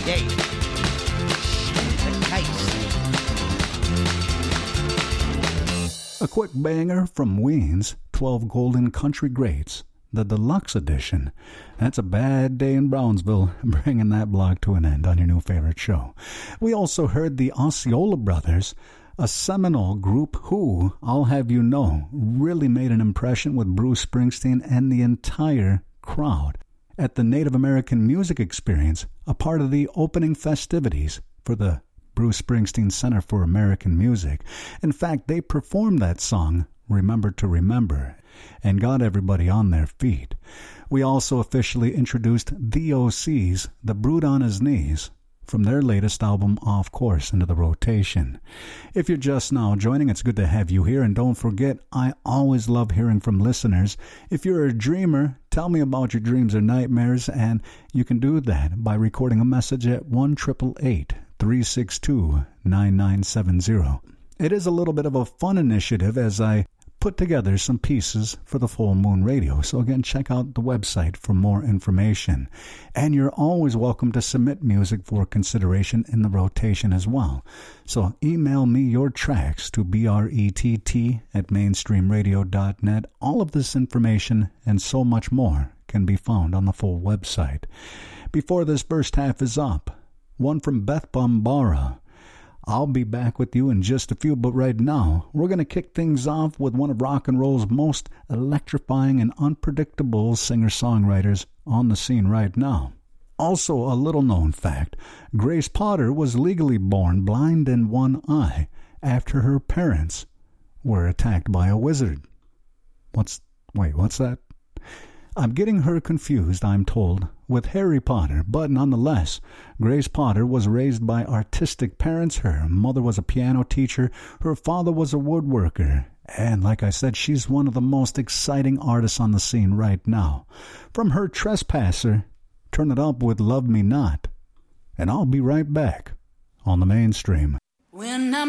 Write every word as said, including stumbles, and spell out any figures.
Yay. The case. A quick banger from Ween's twelve Golden Country Greats, the deluxe edition. That's a bad day in Brownsville, bringing that block to an end on your new favorite show. We also heard the Osceola Brothers, a seminal group who, I'll have you know, really made an impression with Bruce Springsteen and the entire crowd at the Native American Music Experience, a part of the opening festivities for the Bruce Springsteen Center for American Music. In fact, they performed that song, Remember to Remember, and got everybody on their feet. We also officially introduced the O C's The Brood on His Knees from their latest album, Off Course, into the rotation. If you're just now joining, it's good to have you here, and don't forget, I always love hearing from listeners. If you're a dreamer, tell me about your dreams or nightmares, and you can do that by recording a message at one eight eight eight, three six two, nine nine seven zero. It is a little bit of a fun initiative as I put together some pieces for the Full Moon Radio. So again, check out the website for more information. And you're always welcome to submit music for consideration in the rotation as well. So email me your tracks to brett at mainstream radio dot net. All of this information and so much more can be found on the full website. Before this first half is up, one from Beth Bombara. I'll be back with you in just a few, but right now, we're going to kick things off with one of rock and roll's most electrifying and unpredictable singer-songwriters on the scene right now. Also, a little-known fact, Grace Potter was legally born blind in one eye after her parents were attacked by a wizard. What's, wait, what's that? I'm getting her confused, I'm told, with Harry Potter, but nonetheless, Grace Potter was raised by artistic parents. Her mother was a piano teacher, her father was a woodworker, and like I said, she's one of the most exciting artists on the scene right now. From her Trespasser, turn it up with Love Me Not, and I'll be right back on the Mainstream. When I'm